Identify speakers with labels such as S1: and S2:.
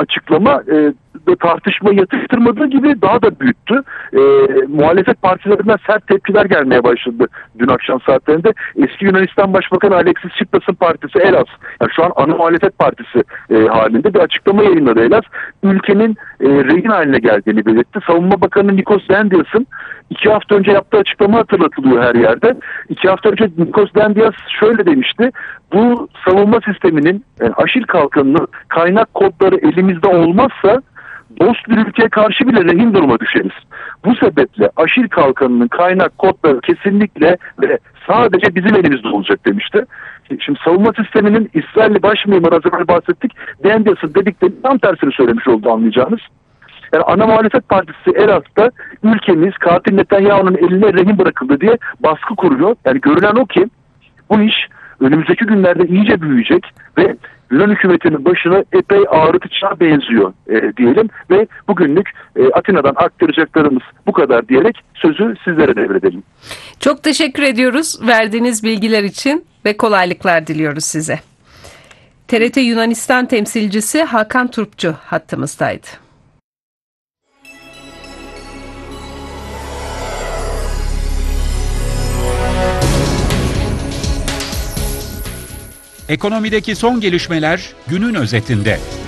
S1: açıklama tartışma yatıştırmadığı gibi daha da büyüttü. Muhalefet partilerinden sert tepkiler gelmeye başladı dün akşam saatlerinde. Eski Yunanistan Başbakanı Alexis Tsipras'ın partisi ELAS, yani şu an ana muhalefet partisi halinde bir açıklama yayınladı ELAS. Ülkenin rehin haline geldiğini belirtti. Savunma Bakanı Nikos Dendias'ın 2 hafta önce yaptığı açıklama hatırlatılıyor her yerde. 2 hafta önce Nikos Dendias şöyle demişti: bu savunma sisteminin, yani Aşil Kalkanı'nın kaynak kodları elimizde olmazsa dost bir ülkeye karşı bile rehin duruma düşeriz. Bu sebeple Aşil Kalkanı'nın kaynak kodları kesinlikle ve sadece bizim elimizde olacak demişti. Şimdi savunma sisteminin İsrailli baş mimarı, az evvel bahsettik, Dendias'ın dediklerinin tam tersini söylemiş oldu, anlayacağınız. Yani ana muhalefet partisi ELAS'ta ülkemiz katil Netanyahu'nun eline rehin bırakıldı diye baskı kuruyor. Yani görülen o ki bu iş önümüzdeki günlerde iyice büyüyecek ve Yunan hükümetinin başını epey ağrıtacağı benziyor diyelim ve bugünlük Atina'dan aktaracaklarımız bu kadar diyerek sözü sizlere devredelim.
S2: Çok teşekkür ediyoruz verdiğiniz bilgiler için ve kolaylıklar diliyoruz size. TRT Yunanistan temsilcisi Hakan Turpçu hattımızdaydı.
S3: Ekonomideki son gelişmeler günün özetinde.